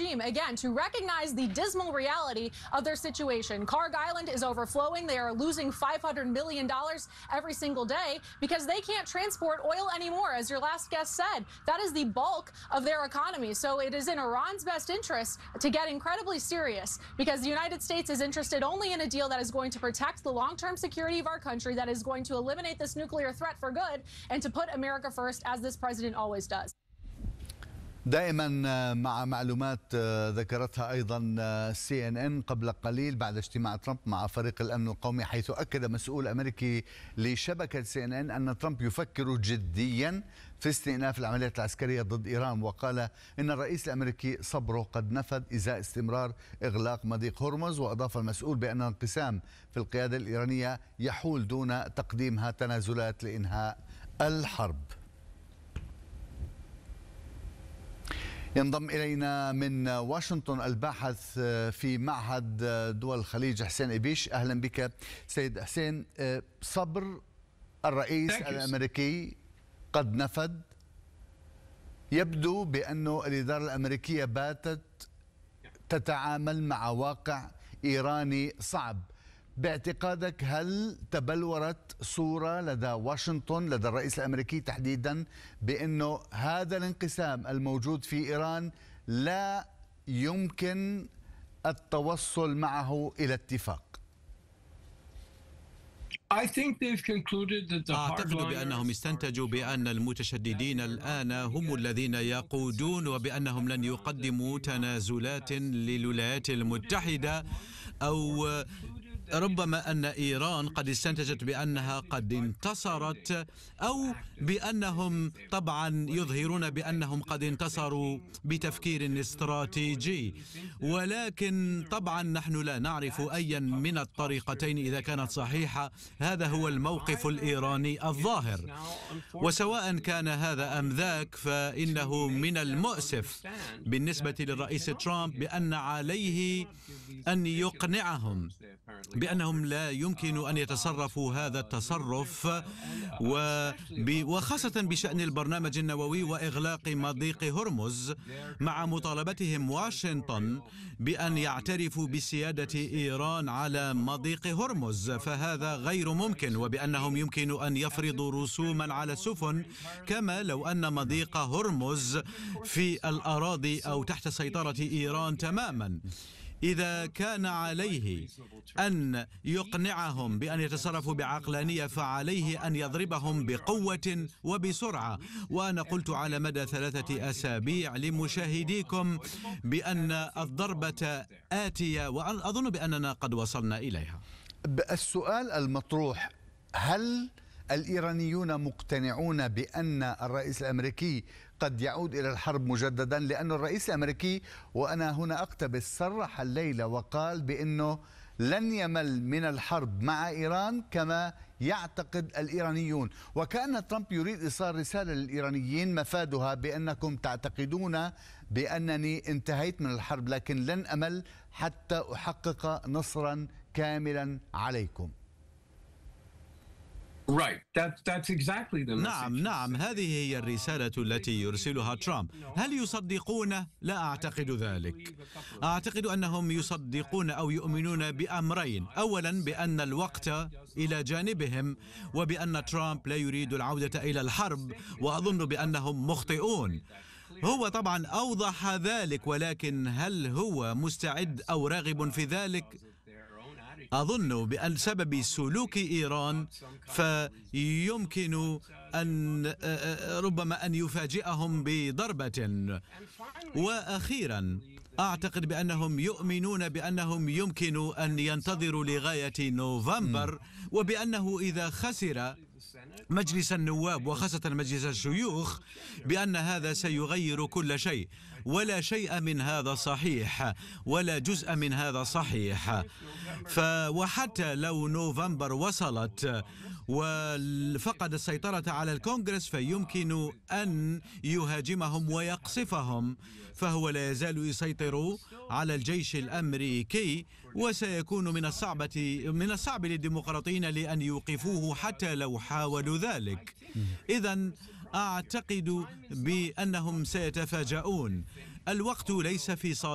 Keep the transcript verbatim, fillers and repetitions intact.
regime, again, to recognize the dismal reality of their situation. Karg Island is overflowing. They are losing five hundred million dollars every single day because they can't transport oil anymore. As your last guest said, that is the bulk of their economy. So it is in Iran's best interest to get incredibly serious, because the United States is interested only in a deal that is going to protect the long-term security of our country, that is going to eliminate this nuclear threat for good, and to put America first, as this president always does. دائما مع معلومات ذكرتها أيضا سي إن إن قبل قليل بعد اجتماع ترامب مع فريق الأمن القومي، حيث أكد مسؤول أمريكي لشبكة سي إن إن أن ترامب يفكر جديا في استئناف العمليات العسكرية ضد إيران، وقال إن الرئيس الأمريكي صبره قد نفد إزاء استمرار إغلاق مضيق هرمز. وأضاف المسؤول بأن الانقسام في القيادة الإيرانية يحول دون تقديمها تنازلات لإنهاء الحرب. ينضم إلينا من واشنطن الباحث في معهد دول الخليج حسين إبيش. أهلا بك سيد حسين. صبر الرئيس الأمريكي قد نفد. يبدو بأنه الإدارة الأمريكية باتت تتعامل مع واقع إيراني صعب. باعتقادك هل تبلورت صورة لدى واشنطن لدى الرئيس الأمريكي تحديدا بأنه هذا الانقسام الموجود في إيران لا يمكن التوصل معه إلى اتفاق؟ أعتقد بأنهم استنتجوا بأن المتشددين الآن هم الذين يقودون، وبأنهم لن يقدموا تنازلات للولايات المتحدة، أو ربما أن إيران قد استنتجت بأنها قد انتصرت، أو بأنهم طبعا يظهرون بأنهم قد انتصروا بتفكير استراتيجي. ولكن طبعا نحن لا نعرف أيا من الطريقتين إذا كانت صحيحة. هذا هو الموقف الإيراني الظاهر، وسواء كان هذا أم ذاك فإنه من المؤسف بالنسبة للرئيس ترامب بأن عليه أن يقنعهم بأنهم لا يمكن أن يتصرفوا هذا التصرف، وخاصة بشأن البرنامج النووي وإغلاق مضيق هرمز، مع مطالبتهم واشنطن بأن يعترفوا بسيادة إيران على مضيق هرمز، فهذا غير ممكن، وبأنهم يمكن أن يفرضوا رسوما على السفن، كما لو أن مضيق هرمز في الأراضي أو تحت سيطرة إيران تماما. إذا كان عليه أن يقنعهم بأن يتصرفوا بعقلانية فعليه أن يضربهم بقوة وبسرعة. وأنا قلت على مدى ثلاثة أسابيع لمشاهديكم بأن الضربة آتية، وأظن بأننا قد وصلنا إليها. السؤال المطروح: هل الإيرانيون مقتنعون بأن الرئيس الأمريكي قد يعود إلى الحرب مجددا؟ لأن الرئيس الأمريكي، وأنا هنا أقتبس، صرح الليلة وقال بأنه لن يمل من الحرب مع إيران كما يعتقد الإيرانيون. وكأن ترامب يريد إيصال رسالة للإيرانيين مفادها بأنكم تعتقدون بأنني انتهيت من الحرب، لكن لن أمل حتى أحقق نصرا كاملا عليكم. نعم نعم هذه هي الرسالة التي يرسلها ترامب. هل يصدقونه؟ لا أعتقد ذلك. أعتقد أنهم يصدقون أو يؤمنون بأمرين: أولا بأن الوقت إلى جانبهم، وبأن ترامب لا يريد العودة إلى الحرب، وأظن بأنهم مخطئون. هو طبعا أوضح ذلك، ولكن هل هو مستعد أو راغب في ذلك؟ أظن بأن سبب سلوك إيران فيمكن أن ربما أن يفاجئهم بضربة. وأخيرا أعتقد بأنهم يؤمنون بأنهم يمكن أن ينتظروا لغاية نوفمبر، وبأنه إذا خسر مجلس النواب وخاصة مجلس الشيوخ بأن هذا سيغير كل شيء. ولا شيء من هذا صحيح، ولا جزء من هذا صحيح. ف وحتى لو نوفمبر وصلت وفقد السيطرة على الكونغرس فيمكن أن يهاجمهم ويقصفهم، فهو لا يزال يسيطر على الجيش الأمريكي، وسيكون من الصعبة من الصعب للديمقراطيين لأن يوقفوه حتى لو حاولوا ذلك. إذن أعتقد بأنهم سيتفاجؤون. الوقت ليس في صالح